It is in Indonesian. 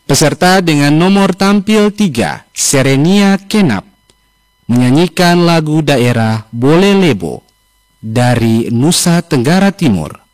Peserta dengan nomor tampil 3, Serenia Kenap, menyanyikan lagu daerah Bole Lebo dari Nusa Tenggara Timur.